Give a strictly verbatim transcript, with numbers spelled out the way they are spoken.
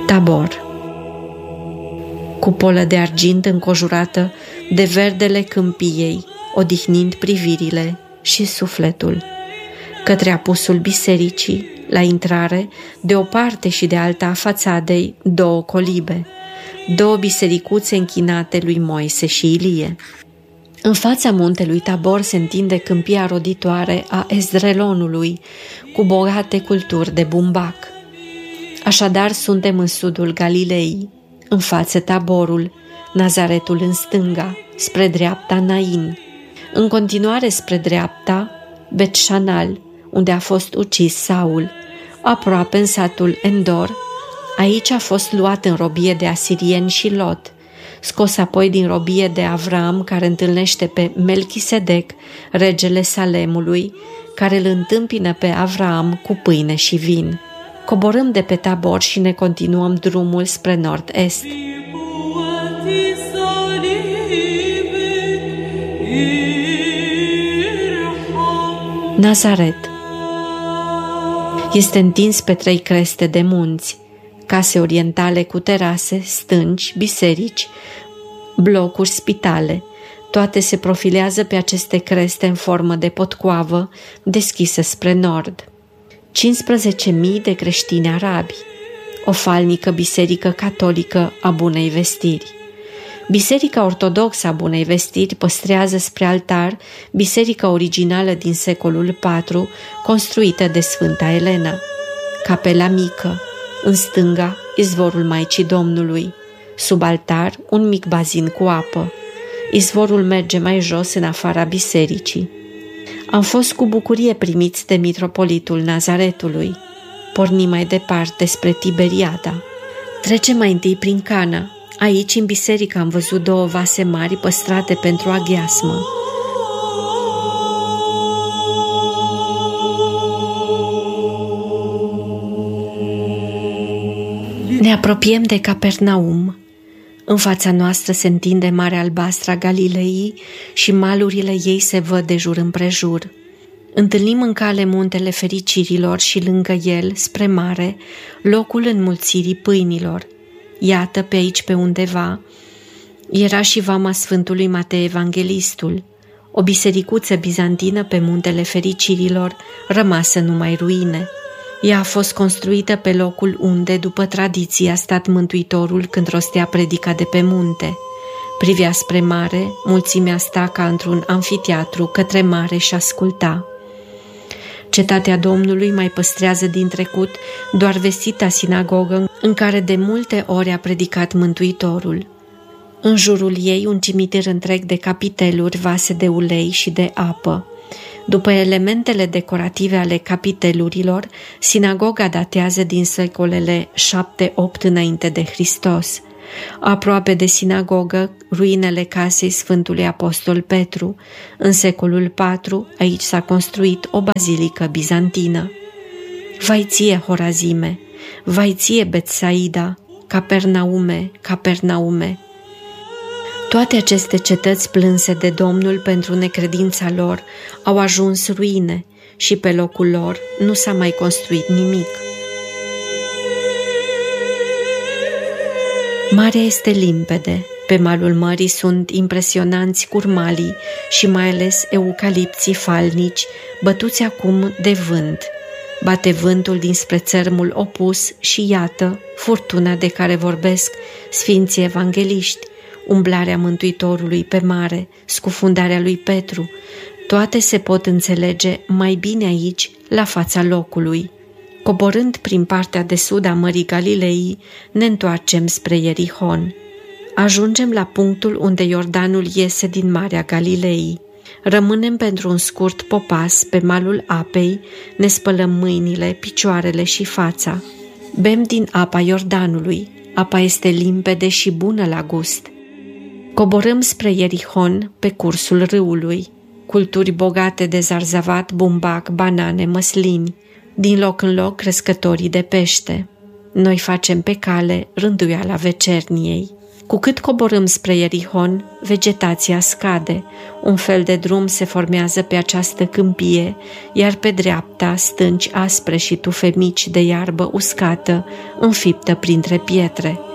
Tabor. Cupolă de argint înconjurată de verdele câmpiei, odihnind privirile și sufletul. Către apusul bisericii, la intrare, de o parte și de alta a fațadei, două colibe, două bisericuțe închinate lui Moise și Ilie. În fața muntelui Tabor se întinde câmpia roditoare a Esdrelonului, cu bogate culturi de bumbac. Așadar suntem în sudul Galilei, în față Taborul, Nazaretul în stânga, spre dreapta Nain, în continuare spre dreapta Bet-Șanal, unde a fost ucis Saul, aproape în satul Endor. Aici a fost luat în robie de asirieni și Lot, scos apoi din robie de Avram, care întâlnește pe Melchisedec, regele Salemului, care îl întâmpină pe Avram cu pâine și vin. Coborâm de pe Tabor și ne continuăm drumul spre nord-est. Nazaret este întins pe trei creste de munți, case orientale cu terase, stânci, biserici, blocuri, spitale. Toate se profilează pe aceste creste în formă de potcoavă deschisă spre nord. cincisprezece mii de creștini arabi, o falnică biserică catolică a Bunei Vestiri. Biserica ortodoxă a Bunei Vestiri păstrează spre altar biserica originală din secolul patru, construită de Sfânta Elena. Capela mică, în stânga, izvorul Maicii Domnului, sub altar un mic bazin cu apă. Izvorul merge mai jos în afara bisericii. Am fost cu bucurie primiți de mitropolitul Nazaretului. Pornim mai departe spre Tiberiada. Trecem mai întâi prin Cana. Aici, în biserică, am văzut două vase mari păstrate pentru aghiasmă. Ne apropiem de Capernaum. În fața noastră se întinde Marea Albastră a Galilei și malurile ei se văd de jur împrejur. Întâlnim în cale muntele Fericirilor și lângă el, spre mare, locul înmulțirii pâinilor. Iată, pe aici pe undeva era și vama Sfântului Matei Evanghelistul, o bisericuță bizantină pe muntele Fericirilor, rămasă numai ruine. Ea a fost construită pe locul unde, după tradiție, a stat Mântuitorul când rostea predica de pe munte. Privea spre mare, mulțimea sta ca într-un amfiteatru către mare și asculta. Cetatea Domnului mai păstrează din trecut doar vestita sinagogă în care de multe ori a predicat Mântuitorul. În jurul ei un cimitir întreg de capiteluri, vase de ulei și de apă. După elementele decorative ale capitelurilor, sinagoga datează din secolele șapte opt înainte de Hristos. Aproape de sinagogă, ruinele casei Sfântului Apostol Petru. În secolul patru, aici s-a construit o bazilică bizantină. Vai ție, Horazime! Vai ție, Betsaida! Capernaume, Capernaume! Toate aceste cetăți plânse de Domnul pentru necredința lor au ajuns ruine și pe locul lor nu s-a mai construit nimic. Marea este limpede, pe malul mării sunt impresionanți curmalii și mai ales eucalipții falnici, bătuți acum de vânt. Bate vântul dinspre țărmul opus și iată furtuna de care vorbesc sfinții evangeliști, umblarea Mântuitorului pe mare, scufundarea lui Petru, toate se pot înțelege mai bine aici, la fața locului. Coborând prin partea de sud a Mării Galilei, ne întoarcem spre Ierihon. Ajungem la punctul unde Iordanul iese din Marea Galilei. Rămânem pentru un scurt popas pe malul apei, ne spălăm mâinile, picioarele și fața. Bem din apa Iordanului. Apa este limpede și bună la gust. Coborâm spre Ierihon pe cursul râului. Culturi bogate de zarzavat, bumbac, banane, măslini. Din loc în loc crescătorii de pește. Noi facem pe cale rânduiala vecerniei. Cu cât coborâm spre Ierihon, vegetația scade, un fel de drum se formează pe această câmpie, iar pe dreapta stânci aspre și tufe mici de iarbă uscată, înfiptă printre pietre.